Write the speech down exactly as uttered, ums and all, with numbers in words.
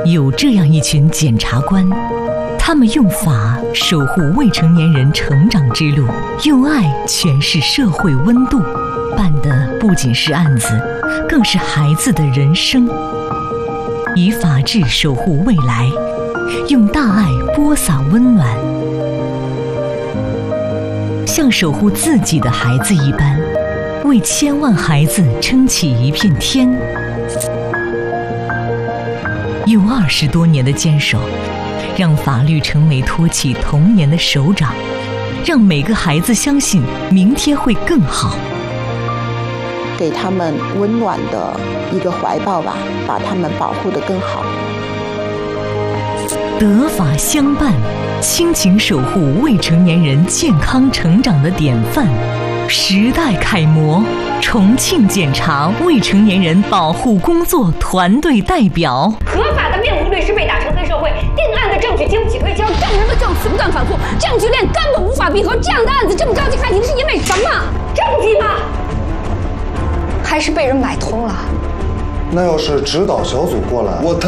有这样一群检察官，他们用法守护未成年人成长之路，用爱诠释社会温度，办的不仅是案子，更是孩子的人生。以法治守护未来，用大爱播撒温暖，像守护自己的孩子一般，为千万孩子撑起一片天。用二十多年的坚守，让法律成为托起童年的手掌，让每个孩子相信明天会更好。 给他们温暖的一个怀抱吧，把他们保护得更好。 德法相伴，亲情守护未成年人健康成长的典范，时代楷模，重庆检察未成年人保护工作团队代表。 合法的辩护律师被打成黑社会，定案的证据经不起推敲，证人的证词不断反复，证据链根本无法闭合。这样的案子这么着急开庭，是因为什么？证据吗？还是被人买通了？ 那要是指导小组过来，我